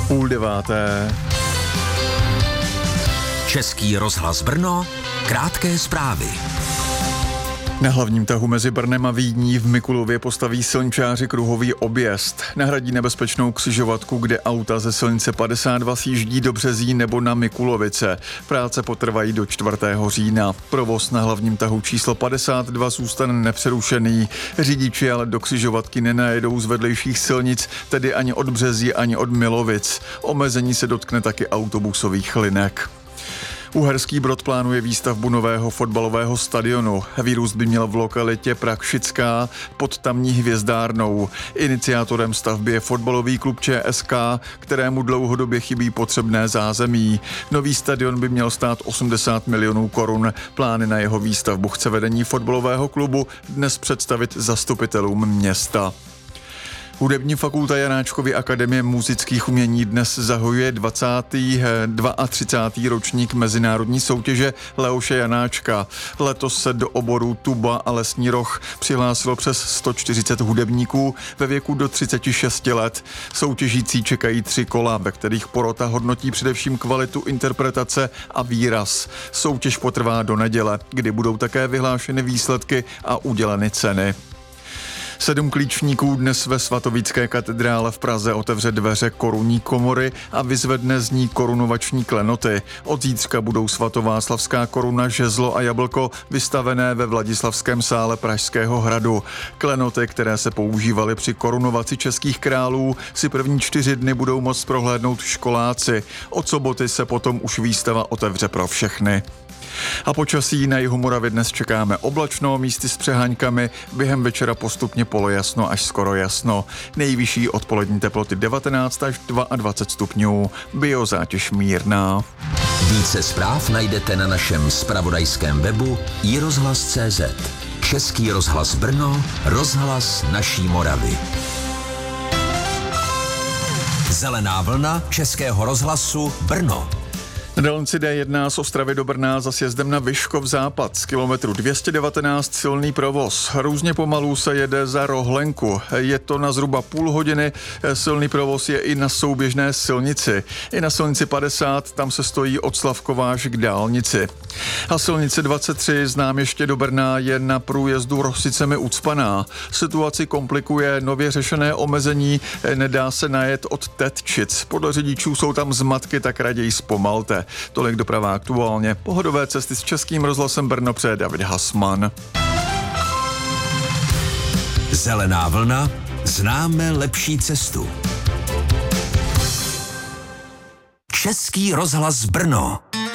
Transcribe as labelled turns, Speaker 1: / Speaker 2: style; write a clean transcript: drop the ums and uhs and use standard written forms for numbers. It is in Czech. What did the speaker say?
Speaker 1: 8:30.
Speaker 2: Český rozhlas Brno, krátké zprávy.
Speaker 1: Na hlavním tahu mezi Brnem a Vídní v Mikulově postaví silničáři kruhový objezd. Nahradí nebezpečnou křižovatku, kde auta ze silnice 52 sjíždí do Březín nebo na Mikulovice. Práce potrvají do 4. října. Provoz na hlavním tahu číslo 52 zůstane nepřerušený. Řidiči ale do křižovatky nenajedou z vedlejších silnic, tedy ani od Březí, ani od Milovic. Omezení se dotkne taky autobusových linek. Uherský Brod plánuje výstavbu nového fotbalového stadionu. Výrůst by měl v lokalitě Prakšická pod tamní hvězdárnou. Iniciátorem stavby je fotbalový klub ČSK, kterému dlouhodobě chybí potřebné zázemí. Nový stadion by měl stát 80 milionů korun. Plány na jeho výstavbu chce vedení fotbalového klubu dnes představit zastupitelům města. Hudební fakulta Janáčkovy akademie múzických umění dnes zahajuje 32. ročník mezinárodní soutěže Leoše Janáčka. Letos se do oboru tuba a lesní roh přihlásilo přes 140 hudebníků ve věku do 36 let. Soutěžící čekají 3 kola, ve kterých porota hodnotí především kvalitu interpretace a výraz. Soutěž potrvá do neděle, kdy budou také vyhlášeny výsledky a uděleny ceny. 7 klíčníků dnes ve svatovícké katedrále v Praze otevře dveře korunní komory a vyzvedne z ní korunovační klenoty. Od zítřka budou svatováclavská koruna, žezlo a jablko vystavené ve Vladislavském sále Pražského hradu. Klenoty, které se používaly při korunovaci českých králů, si první 4 dny budou moct prohlédnout školáci. Od soboty se potom už výstava otevře pro všechny. A počasí na jihu Moravy dnes čekáme oblačno, místy s přeháňkami, během večera postupně polojasno až skoro jasno. Nejvyšší odpolední teploty 19 až 22 stupňů, biozátěž mírná.
Speaker 2: Více zpráv najdete na našem zpravodajském webu iRozhlas.cz. Český rozhlas Brno, rozhlas naší Moravy. Zelená vlna Českého rozhlasu Brno.
Speaker 1: Na dálnici D1 z Ostravy do Brna za sjezdem na Vyškov západ z kilometru 219 silný provoz. Různě pomalu se jede za Rohlenku. Je to na zhruba půl hodiny. Silný provoz je i na souběžné silnici. I na silnici 50, tam se stojí od Slavkova až k dálnici. A silnice 23 z Náměště do Brna je na průjezdu Rossicemi ucpaná. Situaci komplikuje nově řešené omezení, nedá se najet od Tetčic. Podle řidičů jsou tam zmatky, tak raději zpomalte. Tolik doprava aktuálně. Pohodové cesty s Českým rozhlasem Brno přeje David Hasman.
Speaker 2: Zelená vlna, známe lepší cestu. Český rozhlas Brno.